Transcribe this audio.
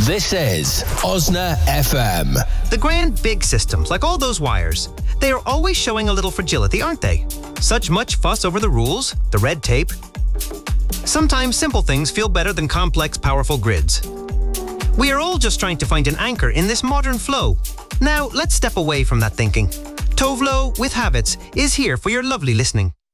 This is Osna FM. The grand big systems, like all those wires, they are always showing a little fragility, aren't they? Much fuss over the rules, the red tape. Sometimes simple things feel better than complex, powerful grids. We are all just trying to find an anchor in this modern flow. Now, let's step away from that thinking. Tovlo with Habits is here for your lovely listening.